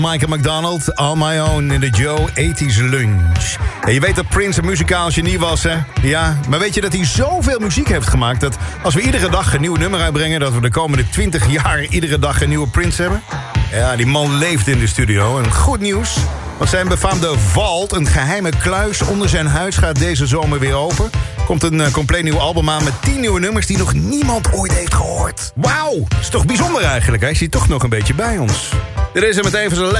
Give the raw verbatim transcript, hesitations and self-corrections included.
Michael McDonald, On My Own in de Joe eighties Lunch. En je weet dat Prince een muzikaal genie was, hè? Ja, maar weet je dat hij zoveel muziek heeft gemaakt... dat als we iedere dag een nieuw nummer uitbrengen... dat we de komende twintig jaar iedere dag een nieuwe Prince hebben? Ja, die man leeft in de studio. En goed nieuws, want zijn befaamde vault... een geheime kluis onder zijn huis gaat deze zomer weer open. Komt een uh, compleet nieuw album aan met tien nieuwe nummers... die nog niemand ooit heeft gehoord. Wauw, is toch bijzonder eigenlijk. Hij zit toch nog een beetje bij ons. Dit is er met even zo'n